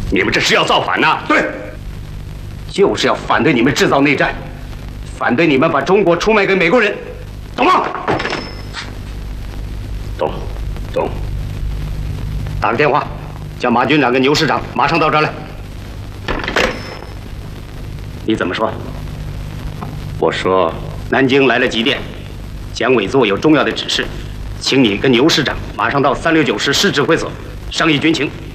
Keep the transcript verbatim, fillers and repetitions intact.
你们这是要造反呐？ 对，就是要反对你们制造内战，反对你们把中国出卖给美国人，懂吗？ 懂，懂。 打个电话，叫马军长跟牛师长马上到这儿来。你怎么说？ 我说， 南京来了急电，蒋委座有重要的指示，请你跟牛师长马上到三六九师师指挥所商议军情。